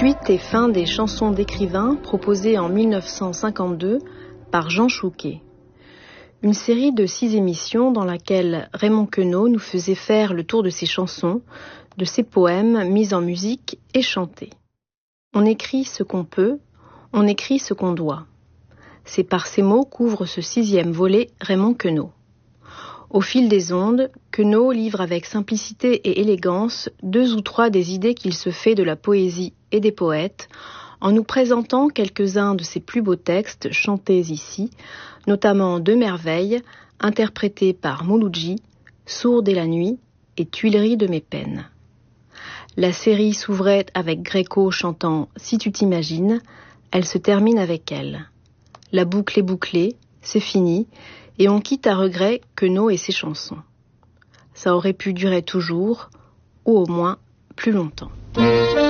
Suite et fin des chansons d'écrivains proposées en 1952 par Jean Chouquet. Une série de 6 émissions dans laquelle Raymond Queneau nous faisait faire le tour de ses chansons, de ses poèmes mis en musique et chantés. On écrit ce qu'on peut, on écrit ce qu'on doit. C'est par ces mots qu'ouvre ce 6e volet Raymond Queneau. Au fil des ondes, Queneau livre avec simplicité et élégance 2 ou 3 des idées qu'il se fait de la poésie et des poètes, en nous présentant quelques-uns de ses plus beaux textes chantés ici, notamment 2 merveilles, interprétées par Mouloudji, Sourde et la nuit et Tuileries de mes peines. La série s'ouvrait avec Gréco chantant Si tu t'imagines, elle se termine avec elle. La boucle est bouclée, c'est fini, et on quitte à regret Queneau et ses chansons. Ça aurait pu durer toujours, ou au moins plus longtemps.